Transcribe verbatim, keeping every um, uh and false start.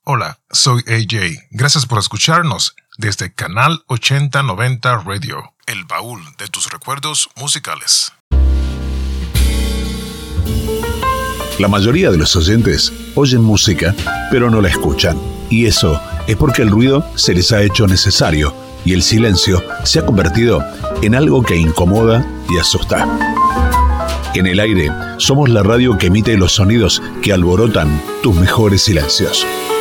Hola, soy A J. Gracias por escucharnos desde Canal ochenta noventa Radio, el baúl de tus recuerdos musicales. La mayoría de los oyentes oyen música, pero no la escuchan. Y eso es porque el ruido se les ha hecho necesario y el silencio se ha convertido en algo que incomoda y asusta. En el aire somos la radio que emite los sonidos que alborotan tus mejores silencios.